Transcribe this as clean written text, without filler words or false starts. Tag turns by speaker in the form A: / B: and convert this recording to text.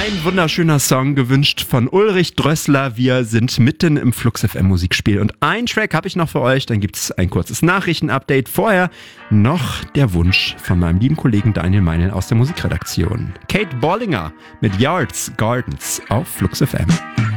A: Ein wunderschöner Song, gewünscht von Ulrich Drössler. Wir sind mitten im Flux FM Musikspiel und ein Track habe ich noch für euch. Dann gibt es ein kurzes Nachrichtenupdate. Vorher noch der Wunsch von meinem lieben Kollegen Daniel Meinl aus der Musikredaktion. Kate Bollinger mit Yards Gardens auf Flux FM.